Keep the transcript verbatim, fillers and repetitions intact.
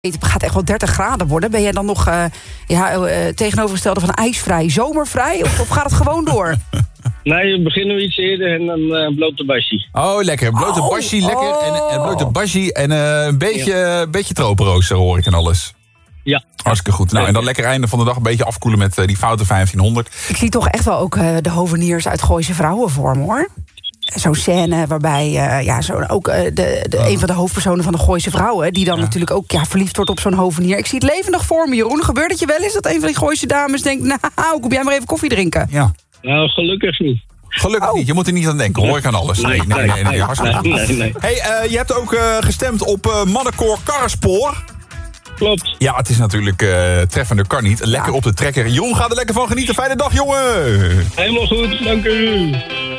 Het gaat echt wel dertig graden worden. Ben jij dan nog uh, ja, uh, tegenovergestelde van ijsvrij, zomervrij? Of, of gaat het gewoon door? Nee, we beginnen we iets eerder en dan uh, blote basje. Oh, lekker. Blote oh, basje, lekker. Oh. En, en blote basje en uh, een beetje, ja. beetje tropenrooster hoor ik en alles. Ja. Hartstikke goed. Nou, en dan lekker einde van de dag een beetje afkoelen met uh, die foute vijftienhonderd. Ik zie toch echt wel ook uh, de hoveniers uit Gooise Vrouwen voor me, hoor. Zo'n scène waarbij uh, ja, zo ook uh, de, de, oh. een van de hoofdpersonen van de Gooise Vrouwen... die dan ja. natuurlijk ook ja, verliefd wordt op zo'n hovenier. Ik zie het levendig voor me, Jeroen. Gebeurt het je wel eens dat een van die Gooise dames denkt... nou, kom jij maar even koffie drinken? Ja. Nou, gelukkig niet. Gelukkig oh. niet, je moet er niet aan denken, hoor ik aan alles. Nee, nee, nee, nee, nee, hartstikke nee, nee, nee. Hey, uh, je hebt ook uh, gestemd op uh, Mannenkoor Karrenspoor. Klopt. Ja, het is natuurlijk uh, treffender kan niet. Lekker ja. op de trekker. Jeroen, ga er lekker van genieten. Fijne dag, jongen! Helemaal goed, dank u.